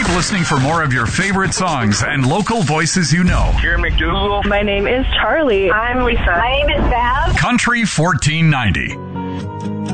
listening for more of your favorite songs and local voices you know. Karen McDougal. My name is Charlie. I'm Lisa. My name is Val. Country 1490.